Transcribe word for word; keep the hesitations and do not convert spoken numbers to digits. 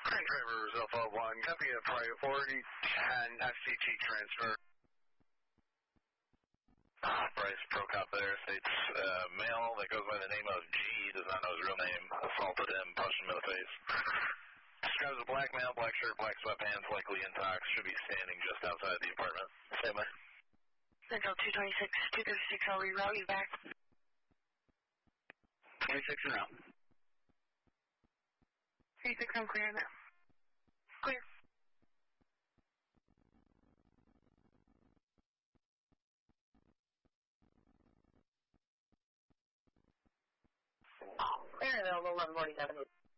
Current driver is Alpha one, copy a priority ten S C T transfer. Bryce Pro Cop there states uh, male that goes by the name of G, does not know his real name, assaulted him, punched him in the face. Describes a black male, black shirt, black sweatpants, likely intox, should be standing just outside the apartment. Stand by. Central two twenty-six, two thirty-six, I'll reroute you back. twenty-six and out. thirty-six, I'm clear now. Clear. Clear available, eleven forty-seven.